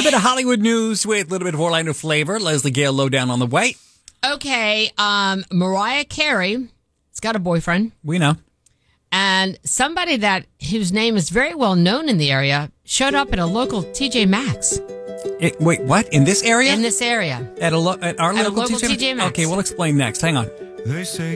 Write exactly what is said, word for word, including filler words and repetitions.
bit of Hollywood news with a little bit of Orlando flavor. Leslie Gale, lowdown on the way. Okay, um, Mariah Carey has got a boyfriend. We know. And somebody that whose name is very well known in the area showed up at a local T J Maxx. It, wait, what? In this area? In this area. At, a lo- at our At a local, local T J T J Maxx. Okay, we'll explain next. Hang on. They say